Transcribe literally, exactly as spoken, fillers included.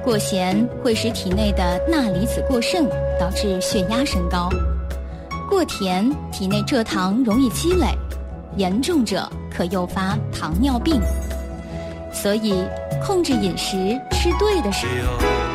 过咸会使体内的钠离子过剩，导致血压升高；过甜，体内蔗糖容易积累，严重者可诱发糖尿病。所以，控制饮食，吃对的食。